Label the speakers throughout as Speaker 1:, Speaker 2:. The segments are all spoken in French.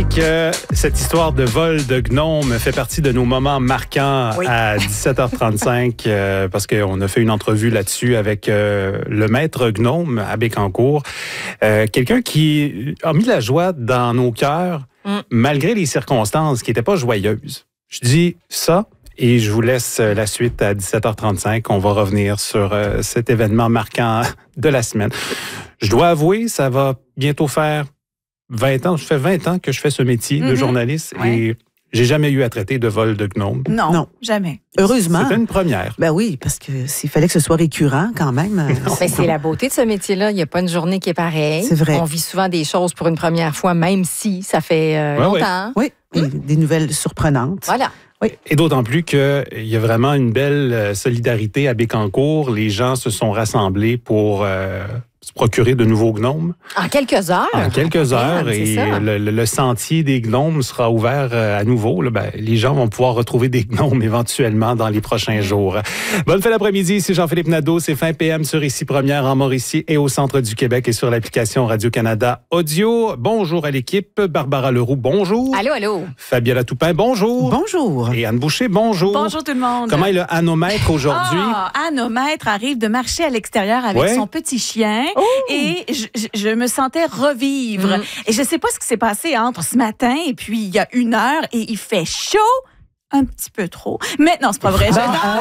Speaker 1: que cette histoire de vol de gnome fait partie de nos moments marquants à 17h35 parce qu'on a fait une entrevue là-dessus avec le maître gnome à Bécancour. Quelqu'un qui a mis de la joie dans nos cœurs malgré les circonstances qui n'étaient pas joyeuses. Je dis ça et je vous laisse la suite à 17h35. On va revenir sur cet événement marquant de la semaine. Je dois avouer, ça va bientôt faire 20 ans. Ça fait 20 ans que je fais ce métier de journaliste et j'ai jamais eu à traiter de vol de gnome.
Speaker 2: Non, jamais.
Speaker 3: Heureusement.
Speaker 1: C'était une première.
Speaker 3: Ben oui, parce que s'il fallait que ce soit récurrent quand même.
Speaker 2: C'est la beauté de ce métier-là. Il n'y a pas une journée qui est pareille.
Speaker 3: C'est vrai.
Speaker 2: On vit souvent des choses pour une première fois, même si ça fait longtemps.
Speaker 3: Oui, des nouvelles surprenantes.
Speaker 2: Voilà.
Speaker 3: Oui.
Speaker 1: Et d'autant plus qu'il y a vraiment une belle solidarité à Bécancour. Les gens se sont rassemblés pour se procurer de nouveaux gnomes.
Speaker 2: En quelques heures.
Speaker 1: En quelques heures. Et le sentier des gnomes sera ouvert à nouveau. Là, les gens vont pouvoir retrouver des gnomes éventuellement dans les prochains jours. Bonne fin d'après-midi. Ici Jean-Philippe Nadeau. C'est fin PM sur Ici Première en Mauricie et au centre du Québec et sur l'application Radio-Canada Audio. Bonjour à l'équipe. Barbara Leroux, bonjour.
Speaker 2: Allô, allô.
Speaker 1: Fabiola Toupin, bonjour.
Speaker 3: Bonjour.
Speaker 1: Et Anne Boucher, bonjour.
Speaker 4: Bonjour tout le monde.
Speaker 1: Comment est le anomètre aujourd'hui?
Speaker 4: Anomètre arrive de marcher à l'extérieur avec son petit chien et je me sentais revivre. Et je sais pas ce qui s'est passé entre ce matin et puis il y a 1 heure et il fait chaud. Un petit peu trop. Mais non, c'est pas vrai.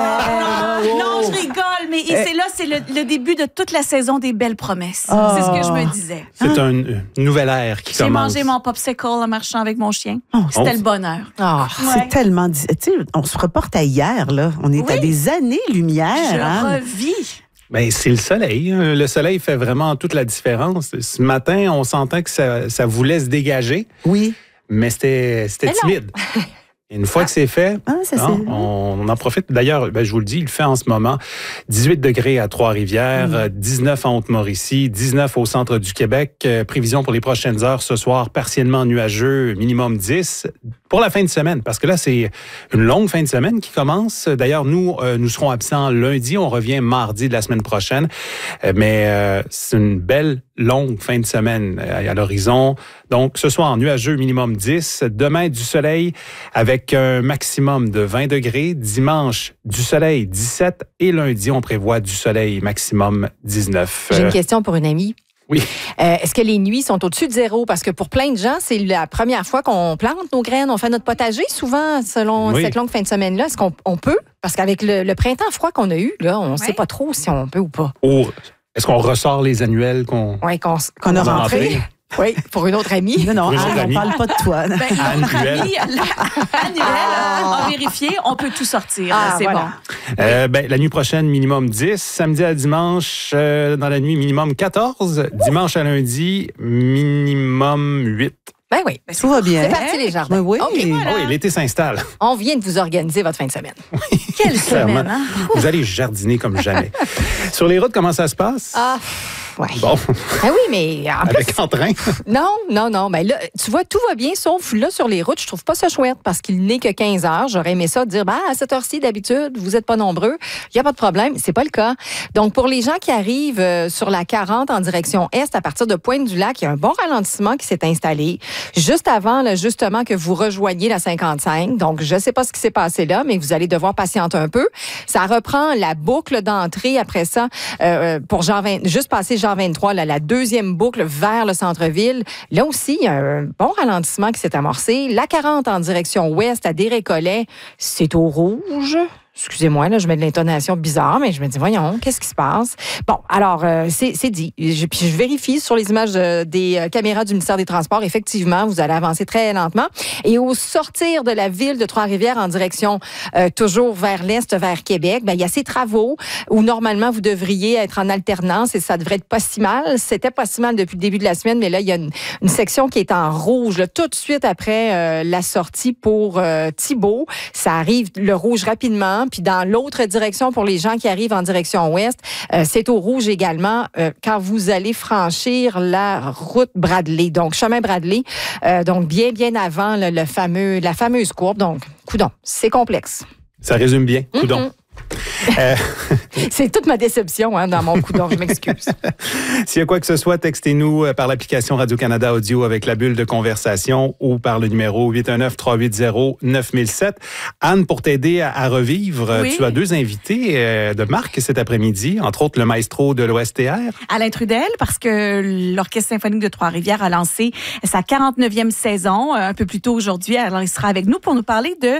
Speaker 4: Non, je rigole, mais c'est le début de toute la saison des belles promesses. C'est ce que je me disais.
Speaker 1: C'est une nouvelle ère qui commence.
Speaker 4: J'ai mangé mon popsicle en marchant avec mon chien. C'était le bonheur.
Speaker 3: C'est tellement... Tu sais, on se reporte à hier, là. On est à des années-lumière.
Speaker 4: Je revis.
Speaker 1: Ben, c'est le soleil. Le soleil fait vraiment toute la différence. Ce matin, on sentait que ça voulait se dégager.
Speaker 3: Oui.
Speaker 1: Mais c'était timide. Une fois que c'est fait, on en profite. D'ailleurs, je vous le dis, il fait en ce moment 18 degrés à Trois-Rivières, 19 en Haute-Mauricie, 19 au centre du Québec. Prévision pour les prochaines heures ce soir, partiellement nuageux, minimum 10 pour la fin de semaine. Parce que là, c'est une longue fin de semaine qui commence. D'ailleurs, nous serons absents lundi. On revient mardi de la semaine prochaine. Mais c'est une belle longue fin de semaine à l'horizon. Donc, ce soir, nuageux, minimum 10. Demain, du soleil avec un maximum de 20 degrés. Dimanche, du soleil, 17. Et lundi, on prévoit du soleil, maximum 19.
Speaker 2: J'ai une question pour une amie.
Speaker 1: Oui.
Speaker 2: Est-ce que les nuits sont au-dessus de 0? Parce que pour plein de gens, c'est la première fois qu'on plante nos graines, on fait notre potager souvent selon cette longue fin de semaine-là. Est-ce qu'on peut? Parce qu'avec le printemps froid qu'on a eu, là, on ne sait pas trop si on peut ou pas.
Speaker 1: Est-ce qu'on ressort les annuels qu'on
Speaker 3: a rentrés?
Speaker 2: Oui, pour une autre amie.
Speaker 3: Non, Anne, on parle pas de toi.
Speaker 4: Annuel, on vérifié, on peut tout sortir. C'est bon.
Speaker 1: La nuit prochaine, minimum 10. Samedi à dimanche, dans la nuit, minimum 14. Dimanche à lundi, minimum 8.
Speaker 2: Ben oui.
Speaker 3: Tout va bien.
Speaker 2: C'est parti, les jardins.
Speaker 3: Ben oui.
Speaker 2: Okay.
Speaker 1: Voilà. Oui, l'été s'installe.
Speaker 2: On vient de vous organiser votre fin de semaine.
Speaker 4: Quelle semaine, hein?
Speaker 1: Vous allez jardiner comme jamais. Sur les routes, comment ça se passe?
Speaker 2: Ouais.
Speaker 1: Bon.
Speaker 2: Ah oui, mais en plus...
Speaker 1: Avec entrain?
Speaker 2: Non. Ben là, tu vois, tout va bien, sauf là, sur les routes, je trouve pas ça chouette parce qu'il n'est que 15 heures. J'aurais aimé ça dire, à cette heure-ci, d'habitude, vous êtes pas nombreux. Il y a pas de problème. C'est pas le cas. Donc, pour les gens qui arrivent sur la 40 en direction est, à partir de Pointe-du-Lac, il y a un bon ralentissement qui s'est installé juste avant, là, justement, que vous rejoigniez la 55. Donc, je sais pas ce qui s'est passé là, mais vous allez devoir patienter un peu. Ça reprend la boucle d'entrée après ça, pour juste passer Jean 23, là, la deuxième boucle vers le centre-ville. Là aussi, il y a un bon ralentissement qui s'est amorcé. La 40 en direction ouest à Desrécollets, c'est au rouge. Excusez-moi, là, je mets de l'intonation bizarre, mais je me dis, voyons, qu'est-ce qui se passe? Bon, alors, c'est dit. Puis je vérifie sur les images des caméras du ministère des Transports. Effectivement, vous allez avancer très lentement. Et au sortir de la ville de Trois-Rivières en direction toujours vers l'est, vers Québec, il y a ces travaux où normalement vous devriez être en alternance et ça devrait être pas si mal. C'était pas si mal depuis le début de la semaine, mais là, il y a une section qui est en rouge, là, tout de suite après la sortie pour Thibault. Ça arrive le rouge rapidement. Puis dans l'autre direction, pour les gens qui arrivent en direction ouest, c'est au rouge également quand vous allez franchir la route Bradley. Donc, chemin Bradley, donc bien avant la fameuse courbe. Donc, coudonc, c'est complexe.
Speaker 1: Ça résume bien, coudonc.
Speaker 2: C'est toute ma déception dans mon coup d'or, je m'excuse.
Speaker 1: S'il y a quoi que ce soit, textez-nous par l'application Radio-Canada Audio avec la bulle de conversation ou par le numéro 819-380-9007. Anne, pour t'aider à revivre, tu as 2 invités de marque cet après-midi, entre autres le maestro de l'OSTR. Alain
Speaker 4: Trudel, parce que l'Orchestre symphonique de Trois-Rivières a lancé sa 49e saison un peu plus tôt aujourd'hui. Alors, il sera avec nous pour nous parler de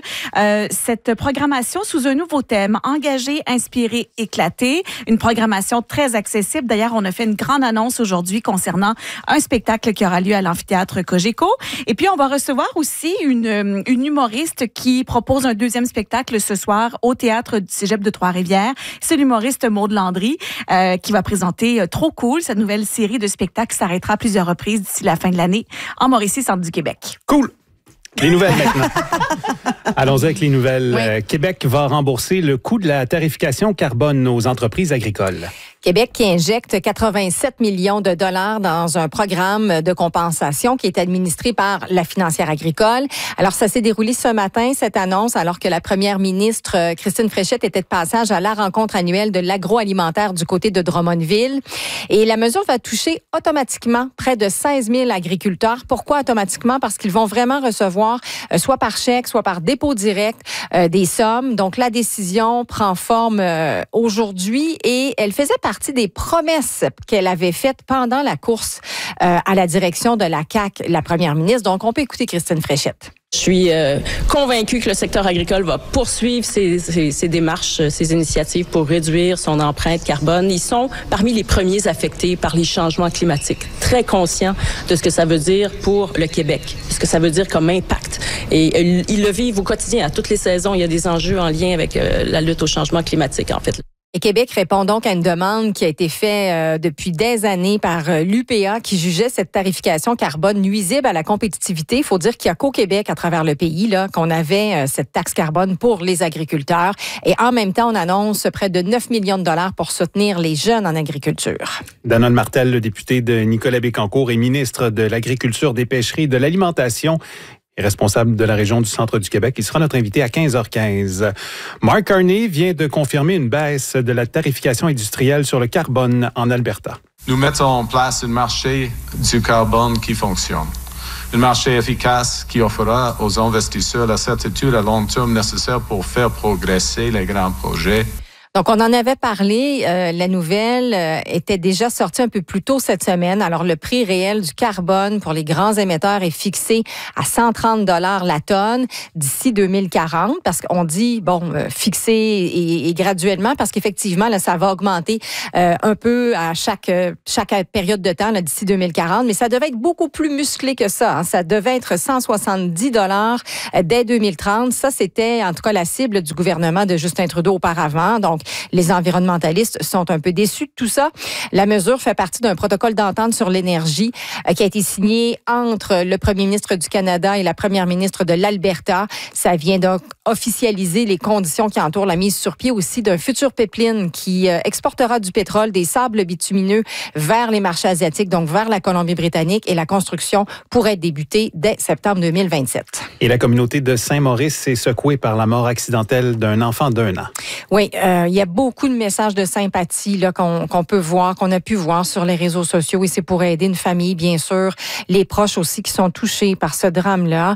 Speaker 4: cette programmation sous un nouveau thème, engagé, inspiré, éclaté. Une programmation très accessible. D'ailleurs, on a fait une grande annonce aujourd'hui concernant un spectacle qui aura lieu à l'amphithéâtre Cogeco. Et puis, on va recevoir aussi une humoriste qui propose un 2e spectacle ce soir au Théâtre du Cégep de Trois-Rivières. C'est l'humoriste Maude Landry qui va présenter Trop Cool, sa nouvelle série de spectacles qui s'arrêtera à plusieurs reprises d'ici la fin de l'année en Mauricie, centre du Québec.
Speaker 1: Cool! Les nouvelles maintenant. Allons-y avec les nouvelles. Québec va rembourser le coût de la tarification carbone aux entreprises agricoles.
Speaker 2: Québec qui injecte 87 millions de dollars dans un programme de compensation qui est administré par la financière agricole. Alors, ça s'est déroulé ce matin, cette annonce, alors que la première ministre Christine Fréchette était de passage à la rencontre annuelle de l'agroalimentaire du côté de Drummondville. Et la mesure va toucher automatiquement près de 16 000 agriculteurs. Pourquoi automatiquement? Parce qu'ils vont vraiment recevoir, soit par chèque, soit par dépôt direct, des sommes. Donc, la décision prend forme aujourd'hui et elle faisait partie des promesses qu'elle avait faites pendant la course à la direction de la CAQ, la première ministre. Donc, on peut écouter Christine Fréchette.
Speaker 5: Je suis convaincue que le secteur agricole va poursuivre ses démarches, ses initiatives pour réduire son empreinte carbone. Ils sont parmi les premiers affectés par les changements climatiques, très conscients de ce que ça veut dire pour le Québec, ce que ça veut dire comme impact. Et ils le vivent au quotidien. À toutes les saisons, il y a des enjeux en lien avec la lutte au changement climatique, en fait.
Speaker 2: Et Québec répond donc à une demande qui a été faite depuis des années par l'UPA qui jugeait cette tarification carbone nuisible à la compétitivité. Il faut dire qu'il n'y a qu'au Québec, à travers le pays, là, qu'on avait cette taxe carbone pour les agriculteurs. Et en même temps, on annonce près de 9 millions de dollars pour soutenir les jeunes en agriculture.
Speaker 1: Danone Martel, le député de Nicolet-Bécancour et ministre de l'Agriculture, des Pêcheries et de l'Alimentation, responsable de la région du centre du Québec. Il sera notre invité à 15h15. Mark Carney vient de confirmer une baisse de la tarification industrielle sur le carbone en Alberta.
Speaker 6: Nous mettons en place un marché du carbone qui fonctionne. Un marché efficace qui offrira aux investisseurs la certitude à long terme nécessaire pour faire progresser les grands projets.
Speaker 2: Donc, on en avait parlé. La nouvelle était déjà sortie un peu plus tôt cette semaine. Alors, le prix réel du carbone pour les grands émetteurs est fixé à 130 $ la tonne d'ici 2040. Parce qu'on dit, fixé et graduellement, parce qu'effectivement, là, ça va augmenter un peu à chaque période de temps là, d'ici 2040. Mais ça devait être beaucoup plus musclé que ça. Hein. Ça devait être 170 $ dès 2030. Ça, c'était en tout cas la cible du gouvernement de Justin Trudeau auparavant. Donc, les environnementalistes sont un peu déçus de tout ça. La mesure fait partie d'un protocole d'entente sur l'énergie qui a été signé entre le premier ministre du Canada et la première ministre de l'Alberta. Ça vient donc officialiser les conditions qui entourent la mise sur pied aussi d'un futur pipeline qui exportera du pétrole, des sables bitumineux vers les marchés asiatiques, donc vers la Colombie-Britannique. Et la construction pourrait débuter dès septembre 2027.
Speaker 1: Et la communauté de Saint-Maurice est secouée par la mort accidentelle d'un enfant d'1 an.
Speaker 2: Oui, il y a beaucoup de messages de sympathie là, qu'on peut voir, qu'on a pu voir sur les réseaux sociaux. Et c'est pour aider une famille, bien sûr, les proches aussi qui sont touchés par ce drame-là.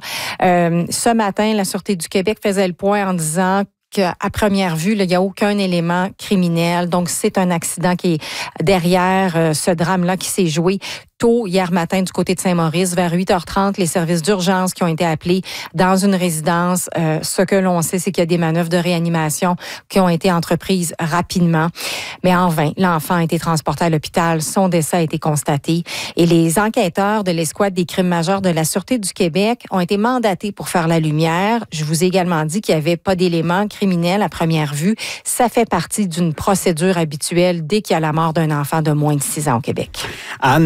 Speaker 2: Ce matin, la Sûreté du Québec faisait le point en disant qu'à première vue, il n'y a aucun élément criminel. Donc, c'est un accident qui est derrière ce drame-là qui s'est joué tôt hier matin du côté de Saint-Maurice, vers 8h30, les services d'urgence qui ont été appelés dans une résidence. Ce que l'on sait, c'est qu'il y a des manœuvres de réanimation qui ont été entreprises rapidement. Mais en vain, l'enfant a été transporté à l'hôpital. Son décès a été constaté. Et les enquêteurs de l'escouade des crimes majeurs de la Sûreté du Québec ont été mandatés pour faire la lumière. Je vous ai également dit qu'il n'y avait pas d'éléments criminels à première vue. Ça fait partie d'une procédure habituelle dès qu'il y a la mort d'un enfant de moins de 6 ans au Québec.
Speaker 1: Anne,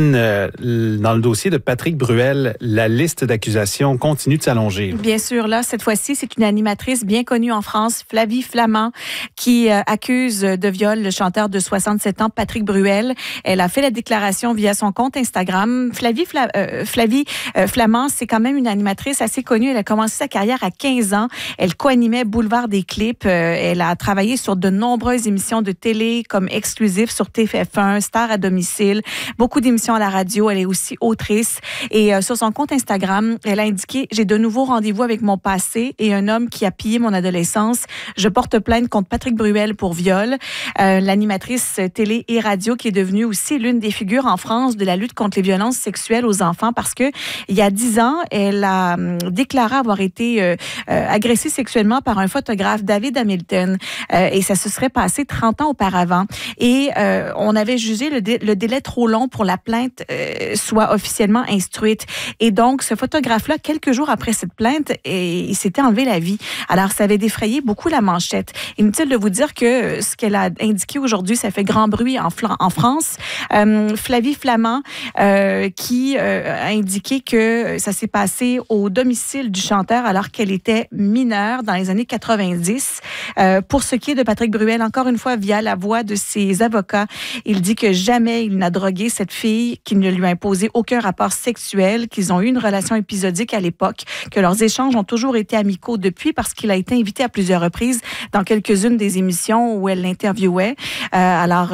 Speaker 1: dans le dossier de Patrick Bruel, la liste d'accusations continue de s'allonger.
Speaker 4: Bien sûr, là, cette fois-ci, c'est une animatrice bien connue en France, Flavie Flament, qui accuse de viol le chanteur de 67 ans, Patrick Bruel. Elle a fait la déclaration via son compte Instagram. Flavie Flament, c'est quand même une animatrice assez connue. Elle a commencé sa carrière à 15 ans. Elle co-animait Boulevard des clips. Elle a travaillé sur de nombreuses émissions de télé comme Exclusif sur TF1, Star à domicile, beaucoup d'émissions à la radio. Elle est aussi autrice. Et sur son compte Instagram, elle a indiqué « J'ai de nouveaux rendez-vous avec mon passé et un homme qui a pillé mon adolescence. Je porte plainte contre Patrick Bruel pour viol. » L'animatrice télé et radio qui est devenue aussi l'une des figures en France de la lutte contre les violences sexuelles aux enfants parce que il y a 10 ans, elle a déclaré avoir été agressée sexuellement par un photographe, David Hamilton, et ça se serait passé 30 ans auparavant. Et on avait jugé le délai trop long pour la plainte soit officiellement instruite. Et donc, ce photographe-là, quelques jours après cette plainte, il s'était enlevé la vie. Alors, ça avait défrayé beaucoup la manchette. Inutile de vous dire que ce qu'elle a indiqué aujourd'hui, ça fait grand bruit en France. Flavie Flament, qui a indiqué que ça s'est passé au domicile du chanteur alors qu'elle était mineure dans les années 90. Pour ce qui est de Patrick Bruel, encore une fois, via la voix de ses avocats, il dit que jamais il n'a drogué cette fille, qu'il ne lui a imposé aucun rapport sexuel, qu'ils ont eu une relation épisodique à l'époque, que leurs échanges ont toujours été amicaux depuis parce qu'il a été invité à plusieurs reprises dans quelques-unes des émissions où elle l'interviewait. Alors,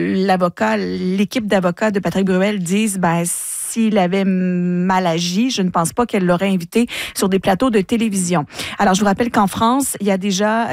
Speaker 4: l'équipe d'avocats de Patrick Bruel disent, s'il avait mal agi, je ne pense pas qu'elle l'aurait invité sur des plateaux de télévision. Alors, je vous rappelle qu'en France, il y a déjà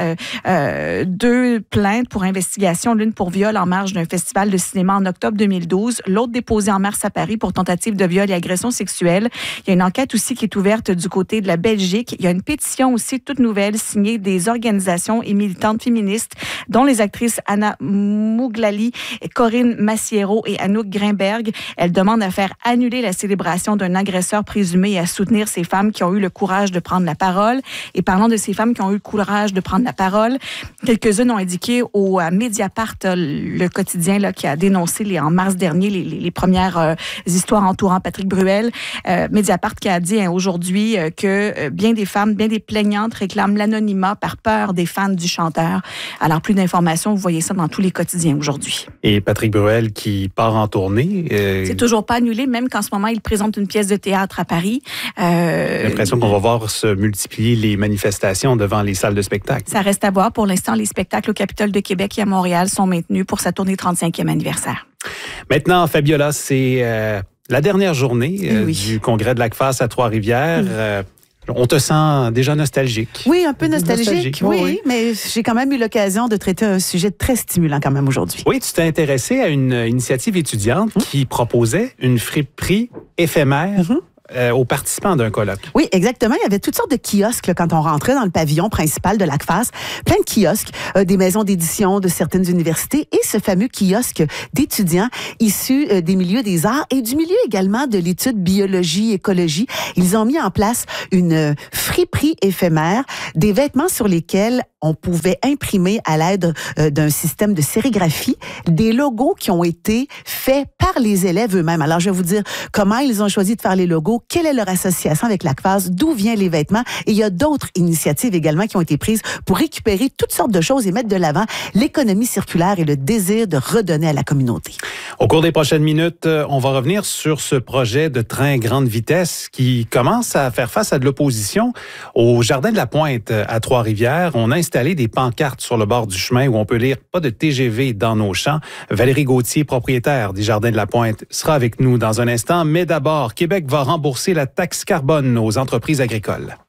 Speaker 4: 2 plaintes pour investigation, l'une pour viol en marge d'un festival de cinéma en octobre 2012, l'autre déposée en mars à Paris pour tentative de viol et agression sexuelle. Il y a une enquête aussi qui est ouverte du côté de la Belgique. Il y a une pétition aussi toute nouvelle signée des organisations et militantes féministes, dont les actrices Anna Mouglali, Corinne Massiero et Anouk Grimberg. Elles demandent à faire annuler la célébration d'un agresseur présumé et à soutenir ces femmes qui ont eu le courage de prendre la parole. Et parlant de ces femmes qui ont eu le courage de prendre la parole, quelques-unes ont indiqué au Mediapart, le quotidien là, qui a dénoncé en mars dernier les premières histoires entourant Patrick Bruel. Mediapart qui a dit aujourd'hui que bien des femmes, bien des plaignantes réclament l'anonymat par peur des fans du chanteur. Alors, plus d'informations, vous voyez ça dans tous les quotidiens aujourd'hui.
Speaker 1: Et Patrick Bruel qui part en tournée.
Speaker 4: C'est toujours pas annulé, même qu'en ce moment, il présente une pièce de théâtre à Paris.
Speaker 1: J'ai l'impression qu'on va voir se multiplier les manifestations devant les salles de spectacle.
Speaker 4: Ça reste à voir. Pour l'instant, les spectacles au Capitole de Québec et à Montréal sont maintenus pour sa tournée 35e anniversaire.
Speaker 1: Maintenant, Fabiola, c'est la dernière journée du congrès de l'ACFAS à Trois-Rivières. On te sent déjà nostalgique.
Speaker 3: Oui, un peu nostalgique. Oui, mais j'ai quand même eu l'occasion de traiter un sujet très stimulant quand même aujourd'hui.
Speaker 1: Oui, tu t'es intéressé à une initiative étudiante qui proposait une friperie éphémère. Aux participants d'un colloque.
Speaker 3: Oui, exactement. Il y avait toutes sortes de kiosques là, quand on rentrait dans le pavillon principal de l'ACFAS. Plein de kiosques, des maisons d'édition de certaines universités et ce fameux kiosque d'étudiants issus des milieux des arts et du milieu également de l'étude biologie, écologie. Ils ont mis en place une friperie éphémère, des vêtements sur lesquels on pouvait imprimer à l'aide d'un système de sérigraphie des logos qui ont été faits par les élèves eux-mêmes. Alors, je vais vous dire comment ils ont choisi de faire les logos, quelle est leur association avec l'ACFAS, d'où viennent les vêtements. Et il y a d'autres initiatives également qui ont été prises pour récupérer toutes sortes de choses et mettre de l'avant l'économie circulaire et le désir de redonner à la communauté.
Speaker 1: Au cours des prochaines minutes, on va revenir sur ce projet de train grande vitesse qui commence à faire face à de l'opposition. Au Jardin de la Pointe à Trois-Rivières, on a installé des pancartes sur le bord du chemin où on peut lire « Pas de TGV dans nos champs ». Valérie Gauthier, propriétaire des Jardins de la Pointe, sera avec nous dans un instant. Mais d'abord, Québec va rembourser la taxe carbone aux entreprises agricoles.